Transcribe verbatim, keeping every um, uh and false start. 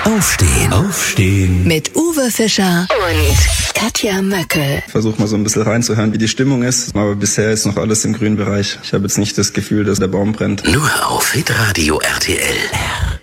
Aufstehen. Aufstehen. Mit Uwe Fischer und Katja Möckel. Ich versuche mal so ein bisschen reinzuhören, wie die Stimmung ist. Aber bisher ist noch alles im grünen Bereich. Ich habe jetzt nicht das Gefühl, dass der Baum brennt. Nur auf Hitradio R T L.